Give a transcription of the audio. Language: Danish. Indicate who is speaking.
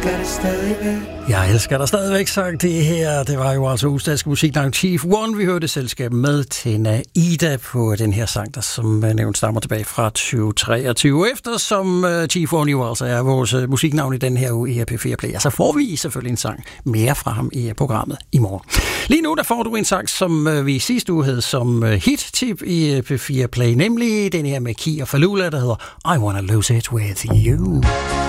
Speaker 1: Jeg elsker dig stadigvæk, sagt det her. Det var jo altså Udsdansk Musiknavn Chief One. Vi hørte selskabet med Tina Ida på den her sang, der som nævnt stammer tilbage fra 2023. Eftersom Chief One jo altså er vores musiknavn i den her uge i P4 Play, så får vi selvfølgelig en sang mere fra ham i programmet i morgen. Lige nu der får du en sang, som vi sidste uge havde som hit-tip i P4 Play, nemlig den her med Key og Falula, der hedder I Wanna Lose It With You.